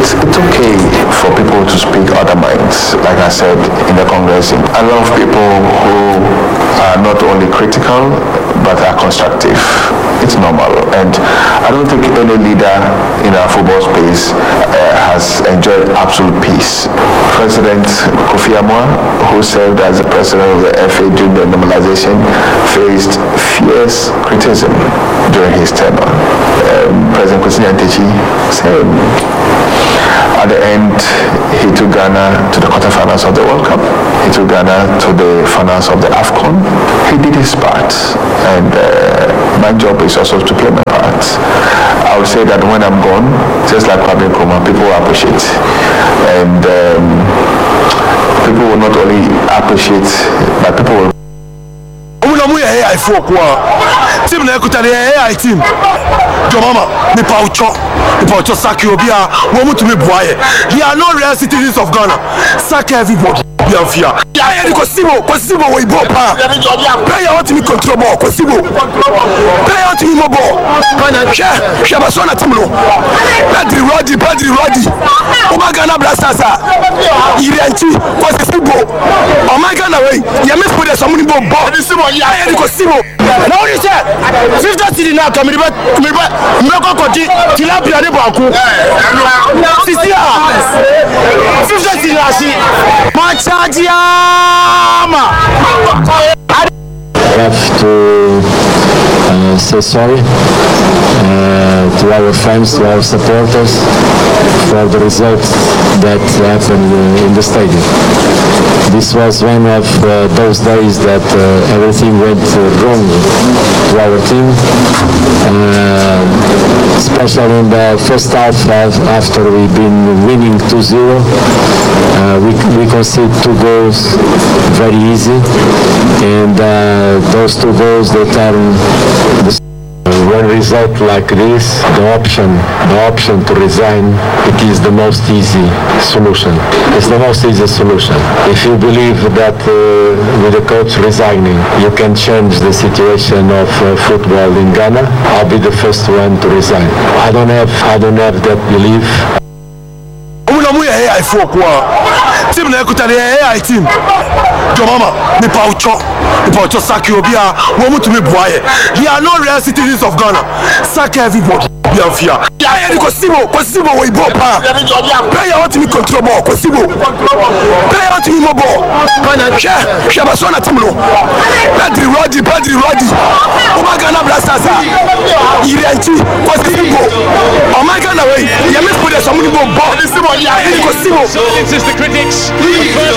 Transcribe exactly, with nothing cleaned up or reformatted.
it's, it's okay for people to speak other minds, like I said in the Congress. A lot of people who are not only critical, but are constructive. It's normal. And I don't think any leader in our football space uh, has enjoyed absolute peace. President Kofi Amwa, who served as the president of the F A during the normalization, faced fierce criticism during his tenure. Um, President Kwesi Nyantakyi, same. At the end, he took Ghana to the quarterfinals of the World Cup. He took Ghana to the finals of the AFCON. He did his part, and uh, my job is also to play my part. I would say that when I'm gone, just like Kwame Nkrumah, people will appreciate. And um, people will not only appreciate, but people will. Team na ekutale A I team jo mama me paucho me paucho saki obia wo mutumi boaye. They are not real citizens of Ghana. Saki everybody be fear. Yeah, yeah, Kosibo, Kosibo we bo pa. Player want me control ball, Kosibo. Player want me mo ball. Kana she, she basona team no. Pedri Rodri, Pedri Rodri. O ma Ghana Blasters a. Irenchi, Kosibo. O ma Ghana we. Ya me put some money ball. Yeah, yeah, Kosibo. Now you say fifty city now come me me me go koti tilapia de banku. Sisi a. fifty city na si. I have to uh, say sorry uh, to our fans, to our supporters for the results that happened uh, in the stadium. This was one of uh, those days that uh, everything went uh, wrong to our team, uh, especially in the first half after we've been winning two zero. Uh, we, we conceded two goals very easy, and uh, those two goals they turn the one result like this, the option, the option to resign, it is the most easy solution. It's the most easy solution. If you believe that uh, with the coach resigning, you can change the situation of uh, football in Ghana, I'll be the first one to resign. I don't have, I don't have that belief. Team na ekutale A I team jo mama me paucho me paucho saki obia wo mutumi boaye. They are not real citizens of Ghana. Saki everybody be fear. Yeah, yeah, Kosibo, Kosibo we bo pa. Player want me control ball, Kosibo. Player want me mo ball. Kana she, she basona team no. Pedri Rodri, Pedri Rodri. O ma Ghana Blasters a. Irenchi, Kosibo. O ma Ghana we. Ya me put some money ball. Kosibo. Silences the critics.